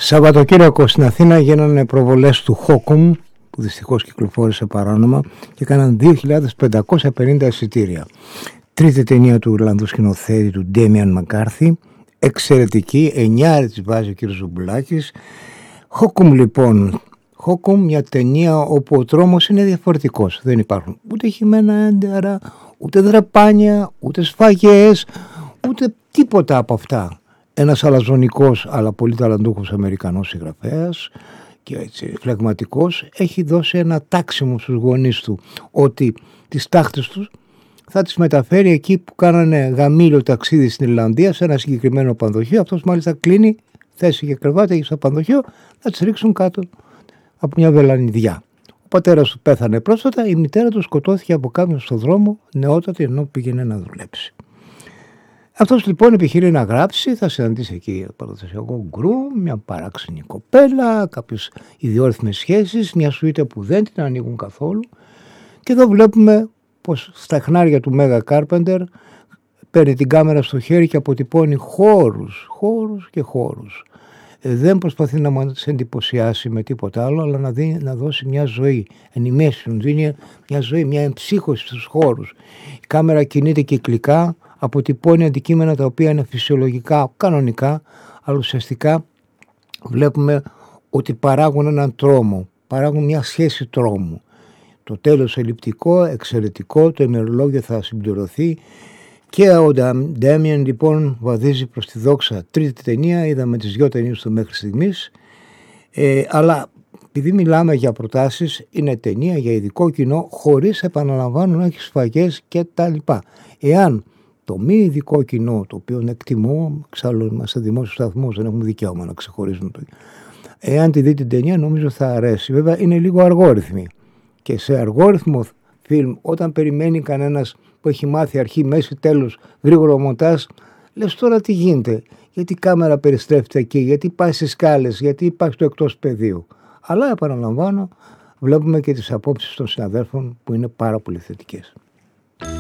Σαββατοκύριακο στην Αθήνα γίνανε προβολές του Χόκουμ, που δυστυχώς κυκλοφόρησε παράνομα, και έκαναν 2.550 εισιτήρια. Τρίτη ταινία του Ιρλανδού σκηνοθέτη του Ντέμιαν Μακάρθι, εξαιρετική, 9 της βάζει ο κύριος Ζουμπουλάκης. Χόκουμ λοιπόν, Χόκουμ, μια ταινία όπου ο τρόμος είναι διαφορετικός. Δεν υπάρχουν ούτε χυμένα έντερα, ούτε δραπάνια, ούτε σφαγές, ούτε τίποτα από αυτά. Ένας αλαζονικός αλλά πολύ ταλαντούχος Αμερικανός συγγραφέας και έτσι φλεγματικός έχει δώσει ένα τάξιμο στους γονείς του ότι τις τάχτες τους θα τις μεταφέρει εκεί που κάνανε γαμήλιο ταξίδι στην Ιρλανδία, σε ένα συγκεκριμένο πανδοχείο. Αυτός μάλιστα κλείνει θέση και κρεβάτι εκεί στο πανδοχείο, θα τις ρίξουν κάτω από μια βελανιδιά. Ο πατέρας του πέθανε πρόσφατα, η μητέρα του σκοτώθηκε από κάποιον στον δρόμο νεότατη ενώ πήγαινε να δουλέψει. Αυτός λοιπόν επιχείρει να γράψει, θα συναντήσει εκεί παραδοσιακό γκρου, μια παράξενη κοπέλα, κάποιες ιδιόρυθμες σχέσεις, μια σουίτα που δεν την ανοίγουν καθόλου. Και εδώ βλέπουμε πως στα χνάρια του Μέγα Κάρπεντερ παίρνει την κάμερα στο χέρι και αποτυπώνει χώρους και χώρους. Δεν προσπαθεί να μας εντυπωσιάσει με τίποτα άλλο, αλλά να δώσει μια ζωή, animation, δίνει μια ζωή, μια εμψύχωση στους χώρους. Η κάμερα κινείται κυκλικά, αποτυπώνει αντικείμενα τα οποία είναι φυσιολογικά, κανονικά, αλλά ουσιαστικά βλέπουμε ότι παράγουν έναν τρόμο, παράγουν μια σχέση τρόμου. Το τέλος ελλειπτικό, εξαιρετικό, το ημερολόγιο θα συμπληρωθεί και ο Ντέμιαν λοιπόν βαδίζει προς τη δόξα. Τρίτη ταινία, είδαμε τις 2 ταινίες του μέχρι στιγμής, αλλά επειδή μιλάμε για προτάσεις, είναι ταινία για ειδικό κοινό, χωρίς, επαναλαμβάνω, να έχει σφαγές και τα λοιπά. Εάν το μη ειδικό κοινό, το οποίο εκτιμώ, εξάλλου είμαστε δημόσιους σταθμούς, δεν έχουμε δικαίωμα να ξεχωρίζουμε το. Εάν τη δει την ταινία, νομίζω θα αρέσει. Βέβαια, είναι λίγο αργόρυθμη. Και σε αργόρυθμο φιλμ, όταν περιμένει κανένας που έχει μάθει αρχή, μέση, τέλος, γρήγορο μοντάζ, λες τώρα τι γίνεται, γιατί η κάμερα περιστρέφεται εκεί, γιατί πάει στις σκάλες, γιατί υπάρχει το εκτός πεδίου. Αλλά επαναλαμβάνω, βλέπουμε και τις απόψεις των συναδέλφων που είναι πάρα πολύ θετικές.